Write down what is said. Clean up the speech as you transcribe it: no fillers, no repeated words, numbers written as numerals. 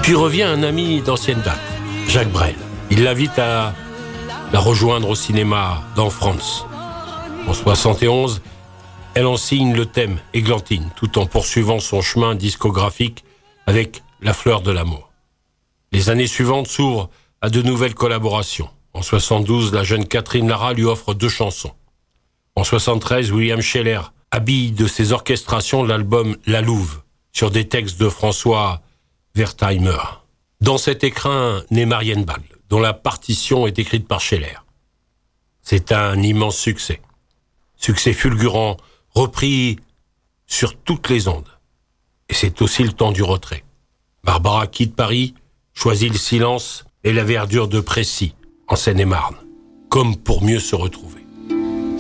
Puis revient un ami d'ancienne date, Jacques Brel. Il l'invite à la rejoindre au cinéma dans France. En 71, elle en signe le thème, Églantine, tout en poursuivant son chemin discographique avec La fleur de l'amour. Les années suivantes s'ouvrent à de nouvelles collaborations. En 72, la jeune Catherine Lara lui offre 2 chansons. En 73, William Scheller habille de ses orchestrations l'album La Louve, sur des textes de François Wertheimer. Dans cet écrin naît Marienbad, dont la partition est écrite par Scheller. C'est un immense succès. Succès fulgurant, repris sur toutes les ondes. Et c'est aussi le temps du retrait. Barbara quitte Paris, choisit le silence et la verdure de Précy, en Seine-et-Marne, comme pour mieux se retrouver.